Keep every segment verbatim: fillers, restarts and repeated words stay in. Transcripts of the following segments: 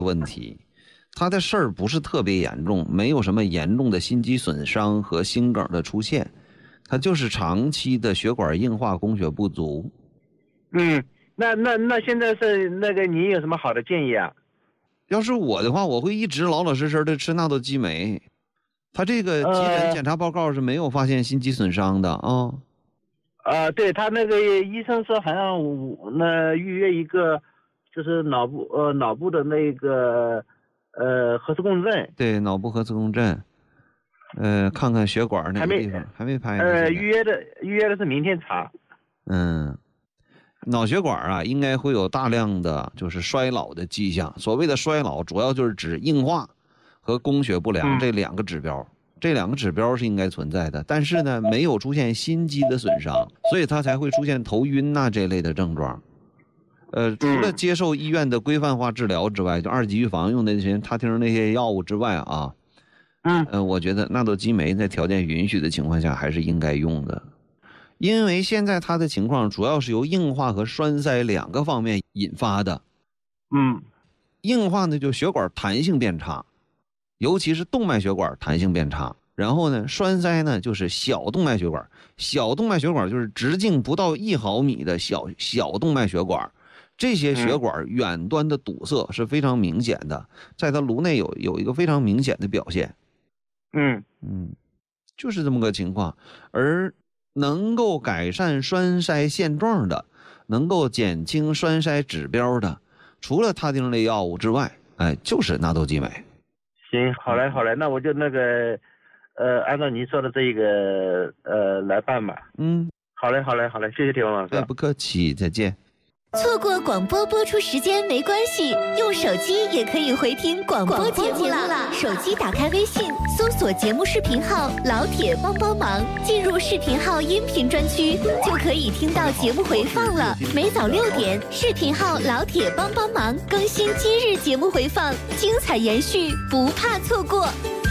问题。他的事儿不是特别严重，没有什么严重的心肌损伤和心梗的出现，他就是长期的血管硬化供血不足。 嗯，那那那现在是那个你有什么好的建议啊？ 要是我的话，我会一直老老实实的吃纳豆激酶。他这个急诊检查报告是没有发现心肌损伤的啊。 呃，对他那个医生说好像那预约一个就是脑部呃脑部的那个呃核磁共振。 对，脑部核磁共振，呃，看看血管那个地方还没拍呢。 呃，预约的预约的是明天查。 嗯，脑血管啊，应该会有大量的就是衰老的迹象。所谓的衰老，主要就是指硬化和供血不良这两个指标。嗯，这两个指标是应该存在的，但是呢，没有出现心肌的损伤，所以他才会出现头晕呐、啊、这类的症状。呃，除了接受医院的规范化治疗之外，就二级预防用的那些他听那些药物之外啊， 嗯， 呃，我觉得纳豆激酶在条件允许的情况下还是应该用的，因为现在他的情况主要是由硬化和栓塞两个方面引发的。 嗯， 硬化呢，就血管弹性变差。尤其是动脉血管弹性变差，然后呢，栓塞呢就是小动脉血管，小动脉血管就是直径不到一毫米的小小动脉血管，这些血管远端的堵塞是非常明显的，在它颅内有有一个非常明显的表现。 嗯嗯，就是这么个情况。而能够改善栓塞现状的，能够减轻栓塞指标的，除了他汀类药物之外，哎，就是纳豆激酶。 行，好嘞，好嘞，那我就那个，呃，按照您说的这个，呃，来办吧。 嗯， 好嘞，好嘞，好嘞，谢谢铁王老师。 哎，不客气，再见。 错过广播播出时间没关系，用手机也可以回听广播节目啦。手机打开微信，搜索节目视频号“老铁帮帮忙”，进入视频号音频专区，就可以听到节目回放了。每早六点，视频号“老铁帮帮忙”更新今日节目回放，精彩延续，不怕错过。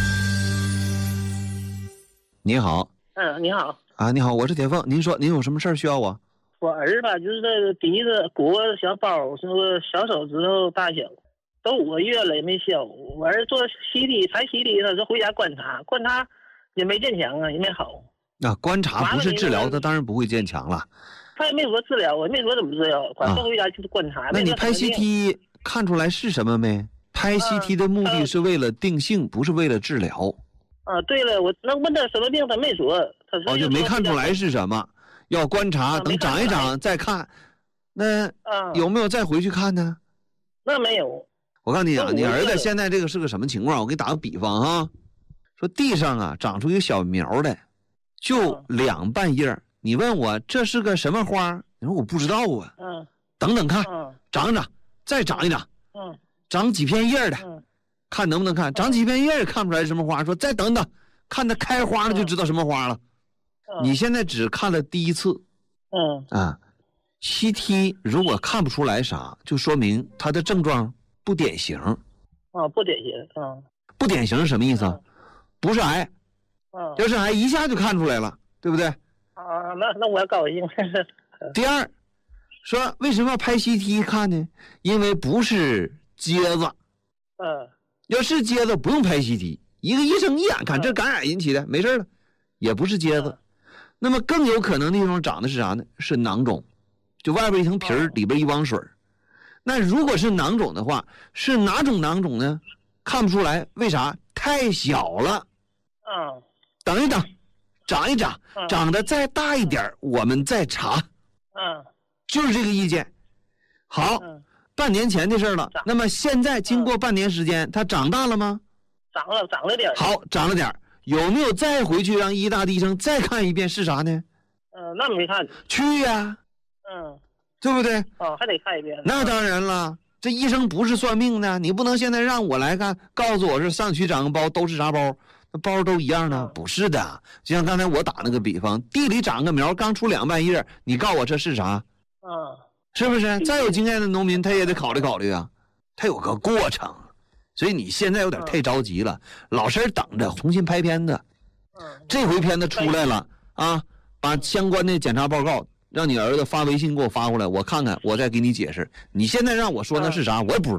你好。 嗯，你好。 啊，你好，我是铁凤，您说您有什么事儿需要我？ 我儿子吧，就是这个鼻子鼓个小包，是个小手指头大小，都五个月了也没消。我儿子做 C T 查 C T， 他说回家观察，观察也没见强啊，也没好。 那、啊、观察不是治疗，他当然不会见强了。 他也没说治疗，我也没说怎么治疗，反正回家就是观察。啊、 那你拍 C T 看出来是什么没？拍 C T 的目的是为了定性，啊、不是为了治疗。 啊，对了，我那问他什么病，他没说，他说哦，就没看出来是什么。要观察， 啊、 等长一长再看。那有没有再回去看呢？ 那没有。 我告诉你啊，你儿子现在这个是个什么情况？我给你打个比方哈，说地上啊长出一个小苗来，就两半叶、嗯、你问我这是个什么花？你说我不知道啊。 嗯。 等等看， 嗯、 长一长，再长一长。 嗯。 长几片叶的， 嗯、 看能不能看？长几片叶看不出来什么花，说再等等，看它开花了就知道什么花了。 嗯、 你现在只看了第一次。 嗯。 啊。C T 如果看不出来啥，就说明他的症状不典型。 啊，不典型。嗯， 不典型是什么意思？ 嗯、 不是癌。 嗯， 要是癌一下就看出来了，对不对？ 啊，那那我要高兴。 第二，说为什么要拍 C T 看呢？因为不是疖子。 嗯， 要是疖子不用拍 C T， 一个医生一眼看这感染引起的，没事了，也不是疖子。 嗯、 那么更有可能的地方长的是啥呢？是囊肿。就外边一层皮儿，里边一汪水。那如果是囊肿的话，是哪种囊肿呢？看不出来，为啥？太小了。 嗯。 等一等，长一长， 嗯、 长得再大一点，我们再查。 嗯。 就是这个意见。好， 嗯、 半年前的事了。那么现在经过半年时间，嗯、它长大了吗？ 长了，长了点。 好，长了点。有没有再回去让医大的医生再看一遍是啥呢？ 嗯、呃，那没看。 去呀、啊。 嗯， 对不对？ 哦，还得看一遍。 那当然了，这医生不是算命的，你不能现在让我来看，告诉我是上区长个包都是啥包，那包都一样呢？ 嗯、 不是的，就像刚才我打那个比方，地里长个苗，刚出两半叶，你告诉我这是啥？ 嗯， 是不是？再有经验的农民，他也得考虑考虑啊，他有个过程。所以你现在有点太着急了，嗯、老实等着重新拍片子。 嗯， 这回片子出来了啊，把相关的检查报告。让你儿子发微信给我发过来，我看看，我再给你解释。你现在让我说那是啥，我也不知道。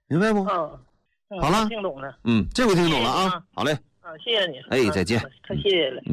明白不？ 嗯，嗯好了听懂了。 嗯，这回听懂了啊。 谢谢啊好嘞， 啊，谢谢你。 哎再见啊太谢谢了。 嗯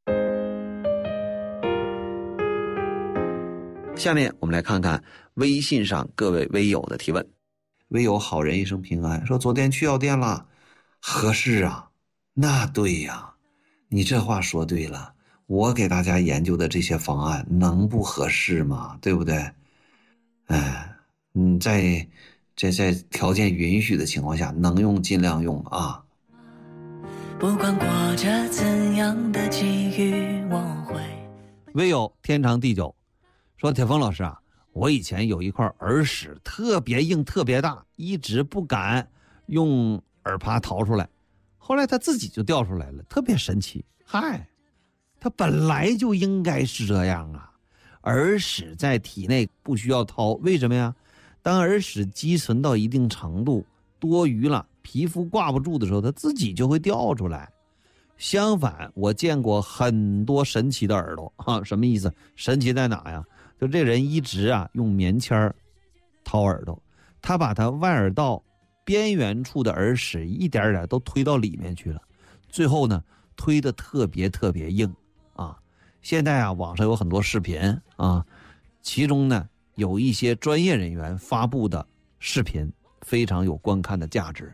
嗯。 下面我们来看看微信上各位微友的提问。微友好人一生平安说，昨天去药店了，合适啊？那对呀，你这话说对了，我给大家研究的这些方案能不合适吗？对不对？哎，嗯，在在在条件允许的情况下，能用尽量用啊。 不管过着怎样的际遇，我会。 微友天长地久说，铁峰老师啊，我以前有一块耳屎特别硬特别大，一直不敢用耳耙掏出来，后来它自己就掉出来了，特别神奇。嗨，它本来就应该是这样啊，耳屎在体内不需要掏，为什么呀？当耳屎积存到一定程度多余了，皮肤挂不住的时候，它自己就会掉出来。相反，我见过很多神奇的耳朵啊，什么意思？神奇在哪呀？就这人一直啊用棉签掏耳朵，他把他外耳道边缘处的耳屎一点点都推到里面去了，最后呢推得特别特别硬啊。现在啊网上有很多视频啊，其中呢有一些专业人员发布的视频非常有观看的价值。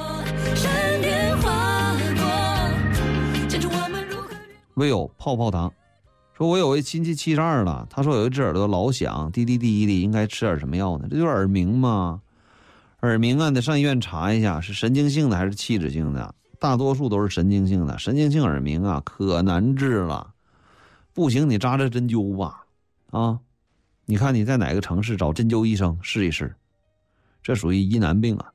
微友泡泡糖说，我有位亲戚七十二了，他说有一只耳朵老响，滴滴滴滴，应该吃点什么药呢？这就是耳鸣吗？耳鸣啊，得上医院查一下，是神经性的还是器质性的？大多数都是神经性的，神经性耳鸣啊可难治了，不行你扎扎针灸吧。啊，你看你在哪个城市找针灸医生试一试，这属于疑难病啊。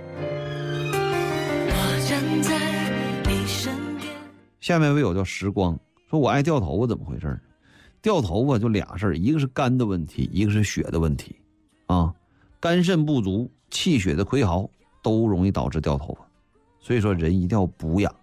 下面微友叫时光说，我爱掉头发怎么回事？掉头发就俩事儿，一个是肝的问题，一个是血的问题啊。肝肾不足、气血的亏耗都容易导致掉头发，所以说人一定要补养。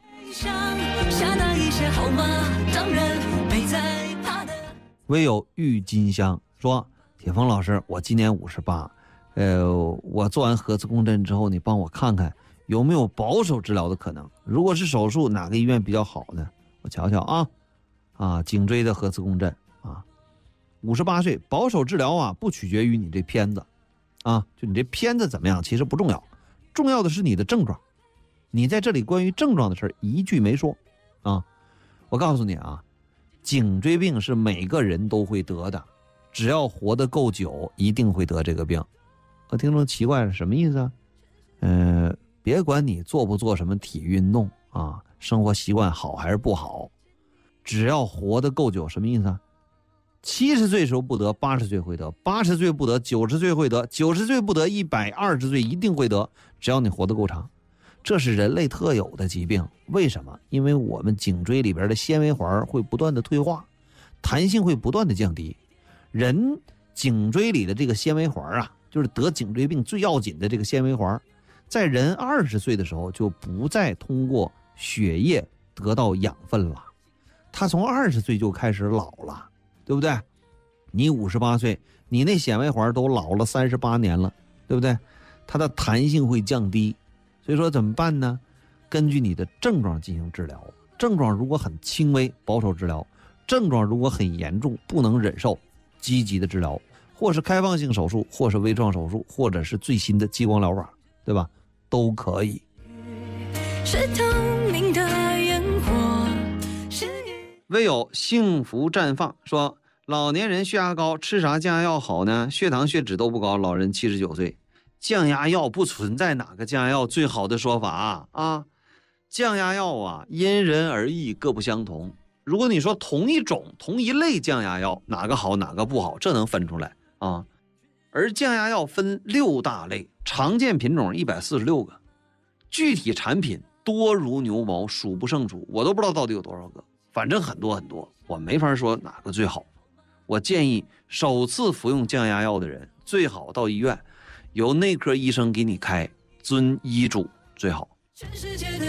微友郁金香说，铁峰老师，我今年五十八，呃，我做完核磁共振之后，你帮我看看有没有保守治疗的可能？如果是手术，哪个医院比较好呢？我瞧瞧啊，啊，颈椎的核磁共振啊，五十八岁，保守治疗啊，不取决于你这片子，啊，就你这片子怎么样，其实不重要，重要的是你的症状。你在这里关于症状的事一句没说，啊，我告诉你啊，颈椎病是每个人都会得的，只要活得够久，一定会得这个病。我听众奇怪了，什么意思啊？呃。别管你做不做什么体育运动啊，生活习惯好还是不好，只要活得够久，什么意思啊？七十岁时候不得，八十岁会得；八十岁不得，九十岁会得；九十岁不得，一百二十岁一定会得。只要你活得够长，这是人类特有的疾病。为什么？因为我们颈椎里边的纤维环会不断的退化，弹性会不断的降低。人颈椎里的这个纤维环啊，就是得颈椎病最要紧的这个纤维环。在人二十岁的时候就不再通过血液得到养分了，他从二十岁就开始老了，对不对？你五十八岁，你那纤维环都老了三十八年了，对不对？它的弹性会降低，所以说怎么办呢？根据你的症状进行治疗，症状如果很轻微，保守治疗；症状如果很严重，不能忍受，积极的治疗，或是开放性手术，或是微创手术，或者是最新的激光疗法，对吧？都可以。是透明的烟火。唯有幸福绽放说，老年人血压高，吃啥降压药好呢？血糖血脂都不高，老人七十九岁，降压药不存在哪个降压药最好的说法啊啊！降压药啊，因人而异，各不相同。如果你说同一种、同一类降压药哪个好哪个不好，这能分出来啊。而降压药分六大类，常见品种一百四十六个，具体产品多如牛毛，数不胜数，我都不知道到底有多少个，反正很多很多，我没法说哪个最好。我建议首次服用降压药的人，最好到医院由内科医生给你开，遵医嘱最好。